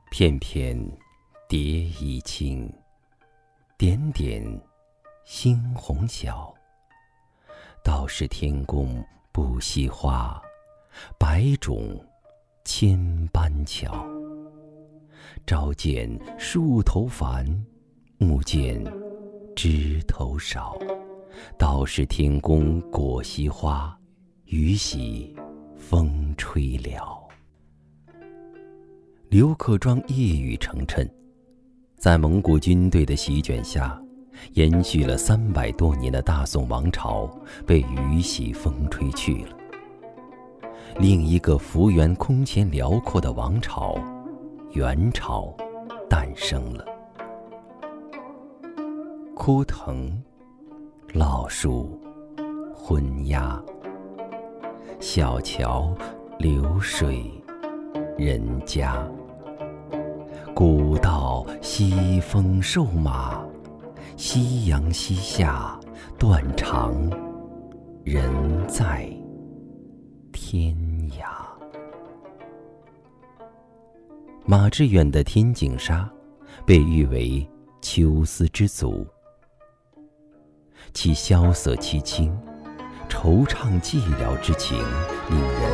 片片蝶衣轻，点点猩红小。道是天公不惜花，百种千般巧。朝见树头繁，暮见枝头少。道是天公果惜花，雨喜风吹了。刘克庄一语成谶，在蒙古军队的席卷下，延续了300多年的大宋王朝被雨洗风吹去了。另一个幅员空前辽阔的王朝——元朝诞生了。枯藤老树昏鸦，小桥流水人家。古道西风瘦马，夕阳西下断肠人在天涯。马致远的天净沙被誉为秋思之祖，其萧瑟凄清，惆怅寂寥之情令人